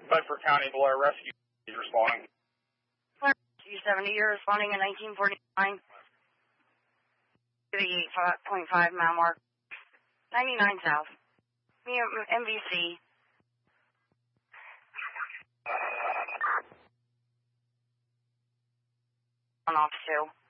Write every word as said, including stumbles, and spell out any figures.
Bedford County Blair Rescue is responding. Blair Rescue seventy, you're responding in nineteen forty-nine. To the eight point five mile mark. ninety-nine south. M V C. On off two.